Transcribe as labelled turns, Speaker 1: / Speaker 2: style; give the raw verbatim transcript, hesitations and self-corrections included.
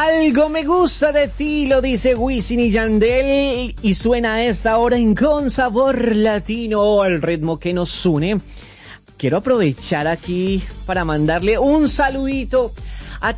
Speaker 1: Algo me gusta de ti, lo dice Wisin y Yandel, y suena a esta hora en Con Sabor Latino, el ritmo que nos une. Quiero aprovechar aquí para mandarle un saludito